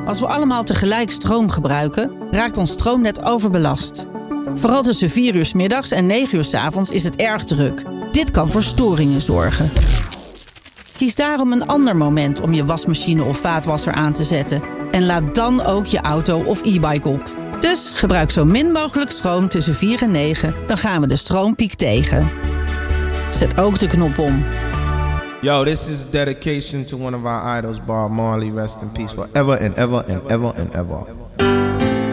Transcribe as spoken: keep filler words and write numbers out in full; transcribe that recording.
Als we allemaal tegelijk stroom gebruiken, raakt ons stroomnet overbelast. Vooral tussen vier uur 's middags en negen uur 's avonds is het erg druk. Dit kan voor storingen zorgen. Kies daarom een ander moment om je wasmachine of vaatwasser aan te zetten. En laad dan ook je auto of e-bike op. Dus gebruik zo min mogelijk stroom tussen vier en negen, dan gaan we de stroompiek tegen. Zet ook de knop om. Yo, this is a dedication to one of our idols, Bob Marley. Rest in peace forever and ever and ever and ever.